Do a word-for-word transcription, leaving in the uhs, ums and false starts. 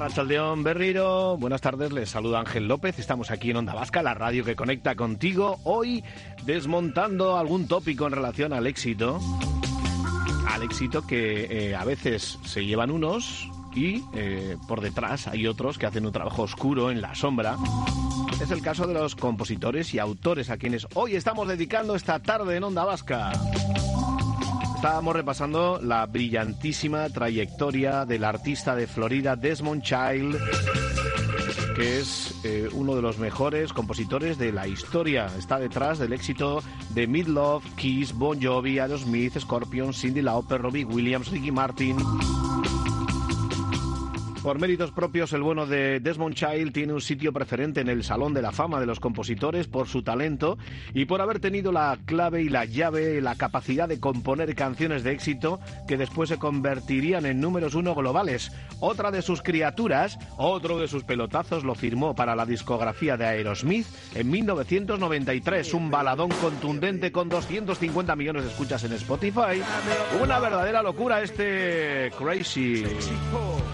Arratsaldeón, Berriro. Buenas tardes, les saluda Ángel López. Estamos aquí en Onda Vasca, la radio que conecta contigo. Hoy desmontando algún tópico en relación al éxito. Al éxito que eh, a veces se llevan unos y eh, por detrás hay otros que hacen un trabajo oscuro en la sombra. Es el caso de los compositores y autores a quienes hoy estamos dedicando esta tarde en Onda Vasca. Estábamos repasando la brillantísima trayectoria del artista de Florida Desmond Child, que es eh, uno de los mejores compositores de la historia. Está detrás del éxito de Meatloaf, Kiss, Bon Jovi, Aerosmith, Scorpions, Cyndi Lauper, Robbie Williams, Ricky Martin. Por méritos propios, el bueno de Desmond Child tiene un sitio preferente en el Salón de la Fama de los Compositores por su talento y por haber tenido la clave y la llave, la capacidad de componer canciones de éxito que después se convertirían en números uno globales. Otra de sus criaturas, otro de sus pelotazos, lo firmó para la discografía de Aerosmith en mil novecientos noventa y tres, un baladón contundente con doscientos cincuenta millones de escuchas en Spotify. Una verdadera locura este Crazy.